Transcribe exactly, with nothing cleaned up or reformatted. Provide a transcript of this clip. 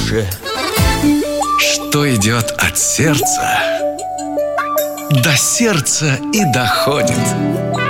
же. Что идет от сердца, до сердца и доходит.